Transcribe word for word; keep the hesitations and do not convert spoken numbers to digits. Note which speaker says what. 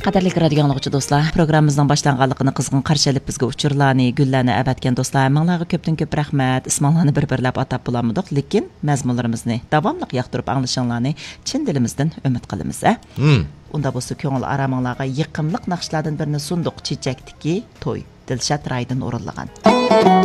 Speaker 1: Qadarlik radio anlıqçı dostlar, programımızdan başlanğanlığını qızğın qarşı alıb bizə uçurlarni, güllərni əvətkən dostlar, mənlərə köpdən köp rəhmət, ismanlarını bir-birləb atap bulamıdıq, lekin məzmunlarımızı davamlıq yaxdırıb anlaşanlarını çin dilimizdən ümid qılımız.
Speaker 2: Hmm.
Speaker 1: Unda bu köngül aramаңlarga yıqımlıq naxışlardan birini sunduk, Çiçekdiki toy, Dilşat Raydın orunlagan.